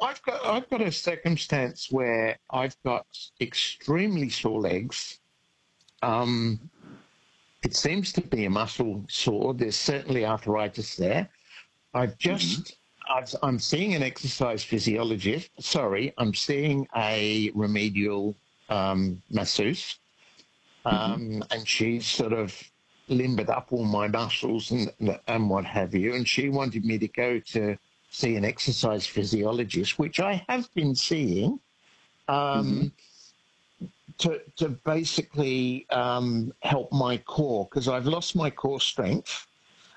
I've got a circumstance where I've got extremely sore legs. It seems to be a muscle sore. There's certainly arthritis there. I'm seeing an exercise physiologist. Sorry, I'm seeing a remedial masseuse, and she's sort of limbered up all my muscles and what have you. And she wanted me to go to see an exercise physiologist, which I have been seeing, to basically help my core, because I've lost my core strength.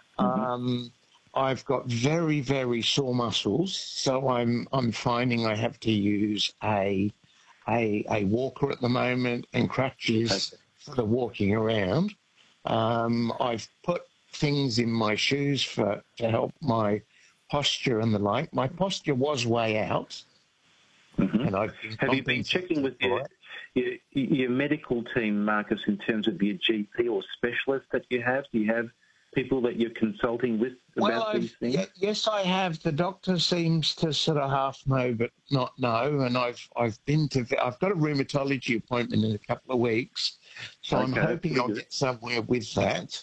I've got very, very sore muscles, so I'm finding I have to use a walker at the moment and crutches for the walking around. I've put things in my shoes to help my posture and the like. My posture was way out. And have you been checking with your medical team, Marcus, in terms of your GP or specialist that you have? Do you have people that you're consulting with about these things? Yes, I have. The doctor seems to sort of half know but not know, and I've got a rheumatology appointment in a couple of weeks, so I'm hoping I'll get somewhere with that.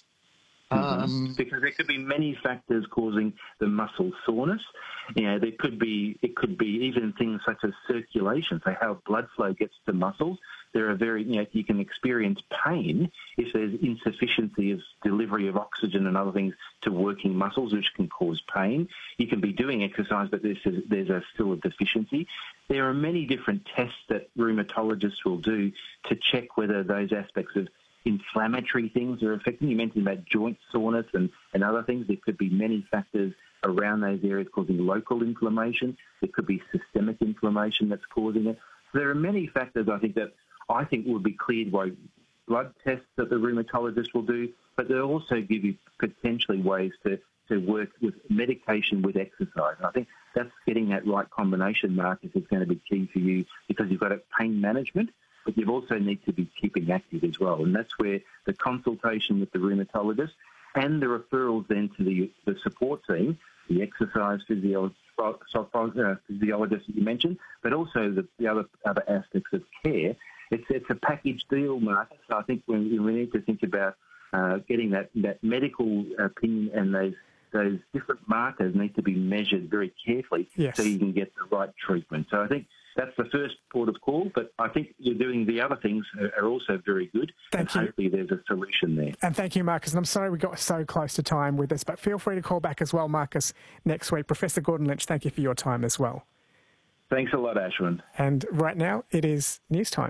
Because there could be many factors causing the muscle soreness. It could be even things such as circulation, so how blood flow gets to muscles. There are you can experience pain if there's insufficiency of delivery of oxygen and other things to working muscles, which can cause pain. You can be doing exercise, but there's still a deficiency. There are many different tests that rheumatologists will do to check whether those aspects of inflammatory things are affecting. You mentioned about joint soreness and other things. There could be many factors around those areas causing local inflammation. There could be systemic inflammation that's causing it. So there are many factors I think will be cleared by blood tests that the rheumatologist will do, but they'll also give you potentially ways to work with medication with exercise. And I think that's getting that right combination, Marcus, is going to be key for you, because you've got a pain management, but you also need to be keeping active as well. And that's where the consultation with the rheumatologist and the referrals then to the support team, the exercise physiologist that you mentioned, but also the other aspects of care. It's a package deal, Marcus. So I think we need to think about getting that medical opinion, and those different markers need to be measured very carefully so you can get the right treatment. So I think that's the first port of call, but I think you're doing the other things are also very good. Thank you. Hopefully there's a solution there. And thank you, Marcus. And I'm sorry we got so close to time with this, but feel free to call back as well, Marcus, next week. Professor Gordon Lynch, thank you for your time as well. Thanks a lot, Ashwin. And right now it is news time.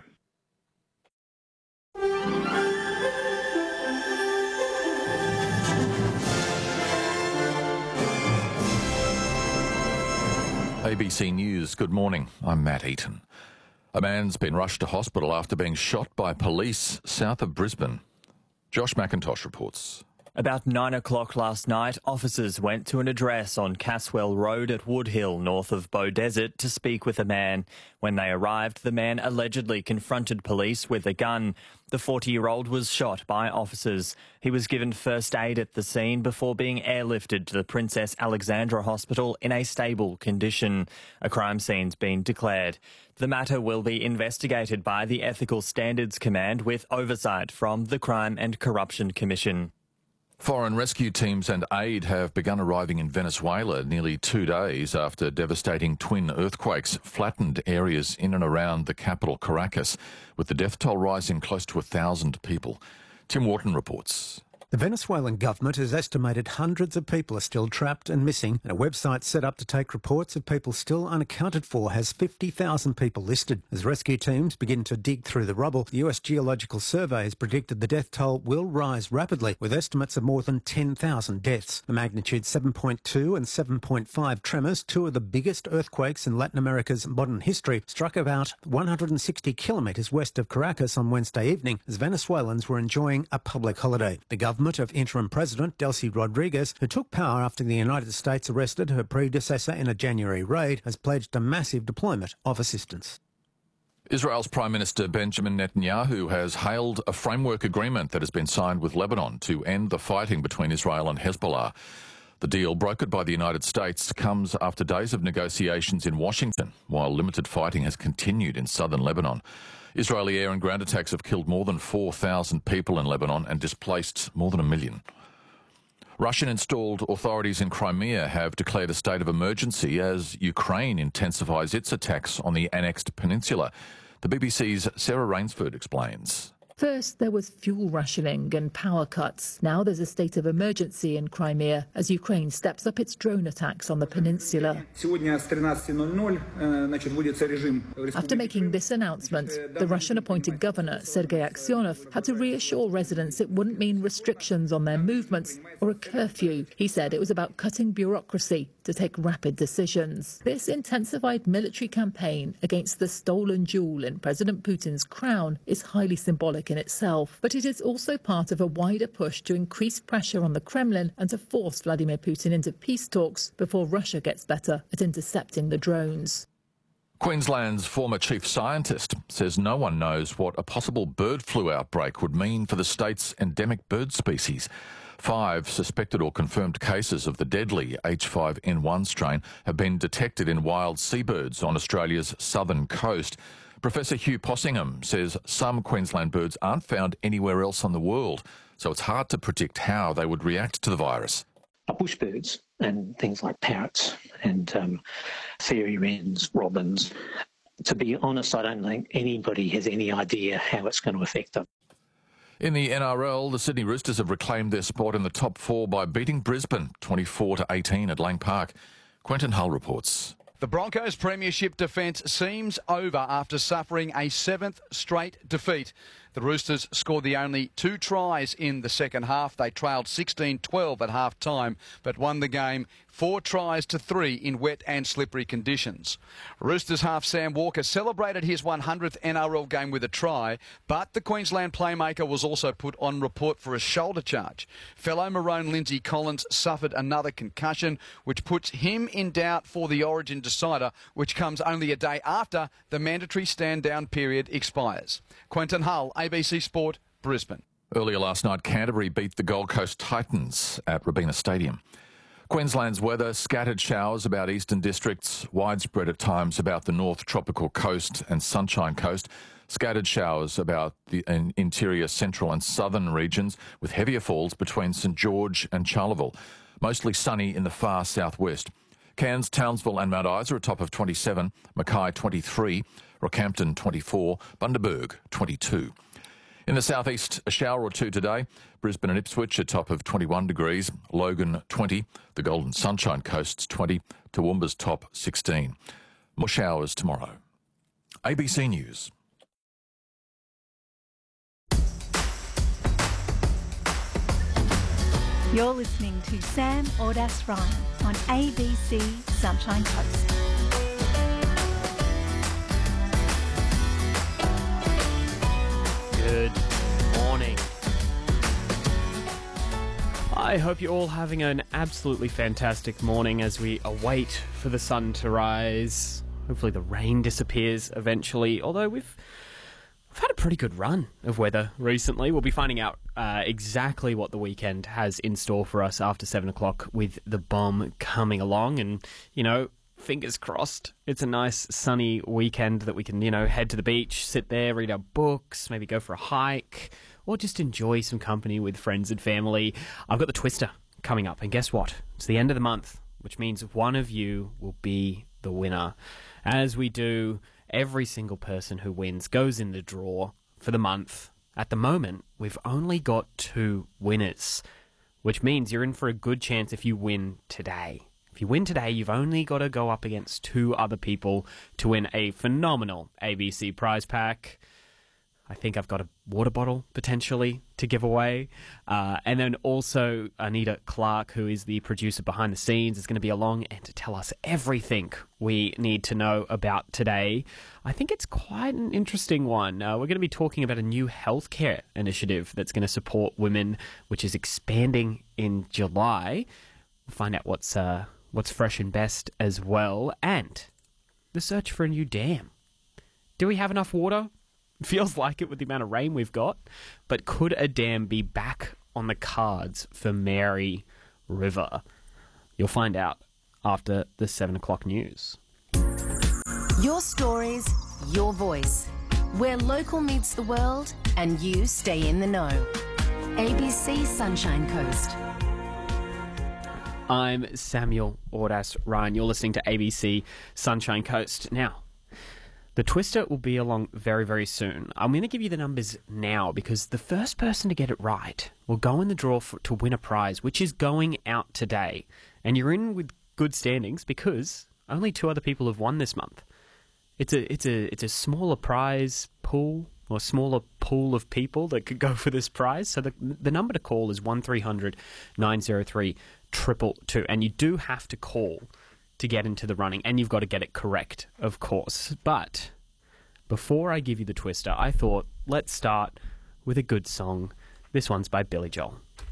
ABC News, good morning. I'm Matt Eaton. A man's been rushed to hospital after being shot by police south of Brisbane. Josh McIntosh reports. About 9 o'clock last night, officers went to an address on Caswell Road at Woodhill, north of Beaudesert, to speak with a man. When they arrived, the man allegedly confronted police with a gun. The 40-year-old was shot by officers. He was given first aid at the scene before being airlifted to the Princess Alexandra Hospital in a stable condition. A crime scene's been declared. The matter will be investigated by the Ethical Standards Command with oversight from the Crime and Corruption Commission. Foreign rescue teams and aid have begun arriving in Venezuela nearly 2 days after devastating twin earthquakes flattened areas in and around the capital, Caracas, with the death toll rising close to 1,000 people. Tim Wharton reports. The Venezuelan government has estimated hundreds of people are still trapped and missing, and a website set up to take reports of people still unaccounted for has 50,000 people listed. As rescue teams begin to dig through the rubble, the US Geological Survey has predicted the death toll will rise rapidly, with estimates of more than 10,000 deaths. The magnitude 7.2 and 7.5 tremors, two of the biggest earthquakes in Latin America's modern history, struck about 160 kilometres west of Caracas on Wednesday evening as Venezuelans were enjoying a public holiday. The government of interim President Delcy Rodriguez, who took power after the United States arrested her predecessor in a January raid, has pledged a massive deployment of assistance. Israel's Prime Minister Benjamin Netanyahu has hailed a framework agreement that has been signed with Lebanon to end the fighting between Israel and Hezbollah. The deal, brokered by the United States, comes after days of negotiations in Washington, while limited fighting has continued in southern Lebanon. Israeli air and ground attacks have killed more than 4,000 people in Lebanon and displaced more than 1 million. Russian-installed authorities in Crimea have declared a state of emergency as Ukraine intensifies its attacks on the annexed peninsula. The BBC's Sarah Rainsford explains. First, there was fuel rationing and power cuts. Now there's a state of emergency in Crimea as Ukraine steps up its drone attacks on the peninsula. After making this announcement, the Russian-appointed governor, Sergei Aksyonov, had to reassure residents it wouldn't mean restrictions on their movements or a curfew. He said it was about cutting bureaucracy to take rapid decisions. This intensified military campaign against the stolen jewel in President Putin's crown is highly symbolic in itself, but it is also part of a wider push to increase pressure on the Kremlin and to force Vladimir Putin into peace talks before Russia gets better at intercepting the drones. Queensland's former chief scientist says no one knows what a possible bird flu outbreak would mean for the state's endemic bird species. 5 suspected or confirmed cases of the deadly H5N1 strain have been detected in wild seabirds on Australia's southern coast. Professor Hugh Possingham says some Queensland birds aren't found anywhere else on the world, so it's hard to predict how they would react to the virus. Bush birds and things like parrots and fairy wrens, robins. To be honest, I don't think anybody has any idea how it's going to affect them. In the NRL, the Sydney Roosters have reclaimed their spot in the top 4 by beating Brisbane 24-18 at Lang Park. Quentin Hull reports. The Broncos' premiership defence seems over after suffering a 7th straight defeat. The Roosters scored the only 2 tries in the second half. They trailed 16-12 at half-time, but won the game 4-3 in wet and slippery conditions. Roosters half Sam Walker celebrated his 100th NRL game with a try, but the Queensland playmaker was also put on report for a shoulder charge. Fellow Maroon Lindsay Collins suffered another concussion, which puts him in doubt for the Origin decider, which comes only a day after the mandatory stand-down period expires. Quentin Hull, ABC Sport, Brisbane. Earlier last night, Canterbury beat the Gold Coast Titans at Robina Stadium. Queensland's weather, scattered showers about eastern districts, widespread at times about the north tropical coast and Sunshine Coast, scattered showers about the interior central and southern regions with heavier falls between St George and Charleville, mostly sunny in the far southwest. Cairns, Townsville and Mount Isa a top of 27, Mackay 23, Rockhampton 24, Bundaberg 22. In the southeast, a shower or two today. Brisbane and Ipswich a top of 21 degrees, Logan 20, the Golden Sunshine Coast's 20, Toowoomba's top 16. More showers tomorrow. ABC News. You're listening to Sam Ordas Ryan on ABC Sunshine Coast. Good morning. I hope you're all having an absolutely fantastic morning as we await for the sun to rise. Hopefully the rain disappears eventually, although we've had a pretty good run of weather recently. We'll be finding out exactly what the weekend has in store for us after 7 o'clock with the bomb coming along. And, you know, fingers crossed, it's a nice sunny weekend that we can, you know, head to the beach, sit there, read our books, maybe go for a hike, or just enjoy some company with friends and family. I've got the Twister coming up, and guess what? It's the end of the month, which means one of you will be the winner. As we do, every single person who wins goes in the draw for the month. At the moment, we've only got 2 winners, which means you're in for a good chance if you win today. If you win today, you've only got to go up against 2 other people to win a phenomenal ABC prize pack. I think I've got a water bottle, potentially, to give away. And then also Anita Clark, who is the producer behind the scenes, is going to be along and to tell us everything we need to know about today. I think it's quite an interesting one. We're going to be talking about a new healthcare initiative that's going to support women, which is expanding in July. We'll find out what's fresh and best as well. And the search for a new dam. Do we have enough water? Feels like it with the amount of rain we've got. But could a dam be back on the cards for Mary River? You'll find out after the 7 o'clock news. Your stories, your voice. Where local meets the world and you stay in the know. ABC Sunshine Coast. I'm Samuel Ordas Ryan. You're listening to ABC Sunshine Coast. Now, the Twister will be along very, very soon. I'm going to give you the numbers now because the first person to get it right will go in the draw to win a prize, which is going out today. And you're in with good standings because only 2 other people have won this month. It's a smaller prize pool or smaller pool of people that could go for this prize. So the number to call is 1300 903 222, and you do have to call to get into the running, and you've got to get it correct, of course. But before I give you the Twister, I thought let's start with a good song. This one's by Billy Joel.